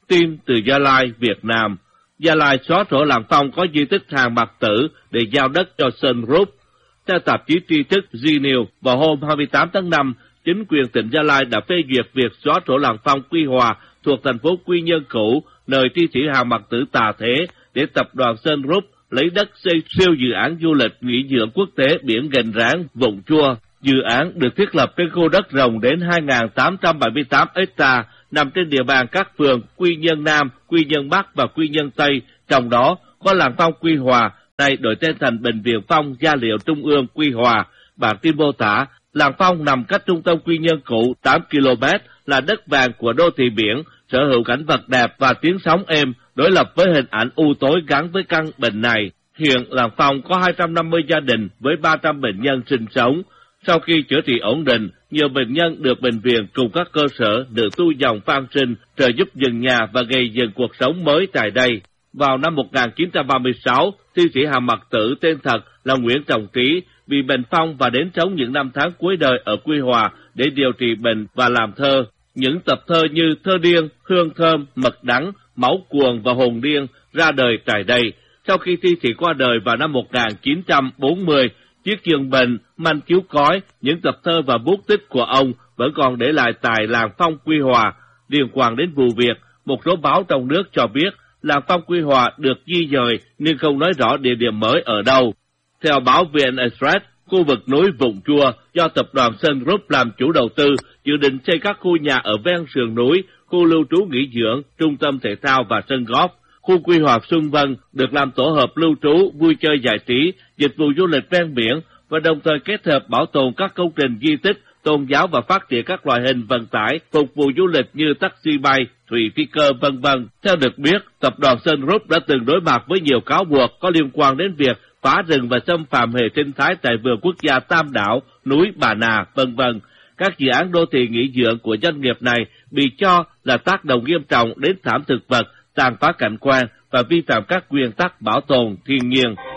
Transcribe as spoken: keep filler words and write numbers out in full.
Tin từ Gia Lai, Việt Nam. Gia Lai xóa sổ Làng Phong có di tích Hàng Mặc Tử để giao đất cho Sun Group. Theo tạp chí tri thức Gnews, vào hôm hai mươi tám tháng năm, chính quyền tỉnh Gia Lai đã phê duyệt việc xóa sổ Làng Phong Quy Hòa thuộc thành phố Quy Nhơn cũ, nơi thi sĩ Hàng Mặc Tử tà thế, để tập đoàn Sun Group lấy đất xây siêu dự án du lịch nghỉ dưỡng quốc tế biển Gành Ráng, Vụng Chua. Dự án được thiết lập trên khu đất rộng đến hai nghìn tám trăm bảy mươi tám ha, nằm trên địa bàn các phường Quy Nhơn Nam, Quy Nhơn Bắc và Quy Nhơn Tây, trong đó có Làng Phong Quy Hòa, nay đổi tên thành Bệnh viện Phong Gia Liệu Trung ương Quy Hòa. Bản tin mô tả, Làng Phong nằm cách trung tâm Quy Nhơn cũ tám ki lô mét, là đất vàng của đô thị biển, sở hữu cảnh vật đẹp và tiếng sóng êm, đối lập với hình ảnh u tối gắn với căn bệnh này. Hiện Làng Phong có hai trăm năm mươi gia đình với ba trăm bệnh nhân sinh sống. Sau khi chữa trị ổn định, nhiều bệnh nhân được bệnh viện cùng các cơ sở được tu dòng Phan Sinh trợ giúp dựng nhà và gây dựng cuộc sống mới tại đây. Vào năm một nghìn chín trăm ba mươi sáu, thi sĩ Hàng Mặc Tử tên thật là Nguyễn Trọng Trí bị bệnh phong và đến sống những năm tháng cuối đời ở Quy Hòa để điều trị bệnh và làm thơ. Những tập thơ như Thơ Điên, Hương Thơm, Mật Đắng, Máu Cuồng và Hồn Điên ra đời tại đây. Sau khi thi sĩ qua đời vào năm một nghìn chín trăm bốn mươi, Chiếc giường bệnh, Manh Chiếu Cói, những tập thơ và bút tích của ông vẫn còn để lại tại Làng Phong Quy Hòa. Liên quan đến vụ việc, một số báo trong nước cho biết Làng Phong Quy Hòa được di dời nhưng không nói rõ địa điểm mới ở đâu. Theo báo vê en Express, khu vực núi Vụng Chua do tập đoàn Sun Group làm chủ đầu tư, dự định xây các khu nhà ở ven sườn núi, khu lưu trú nghỉ dưỡng, trung tâm thể thao và sân golf. Khu quy hoạch Xuân Vân được làm tổ hợp lưu trú, vui chơi giải trí, dịch vụ du lịch ven biển và đồng thời kết hợp bảo tồn các công trình di tích, tôn giáo và phát triển các loại hình vận tải phục vụ du lịch như taxi bay, thủy phi cơ, vân vân. Theo được biết, tập đoàn Sun Group đã từng đối mặt với nhiều cáo buộc có liên quan đến việc phá rừng và xâm phạm hệ sinh thái tại vườn quốc gia Tam Đảo, núi Bà Nà, vân vân. Các dự án đô thị nghỉ dưỡng của doanh nghiệp này bị cho là tác động nghiêm trọng đến thảm thực vật, tàn phá cảnh quan và vi phạm các nguyên tắc bảo tồn thiên nhiên.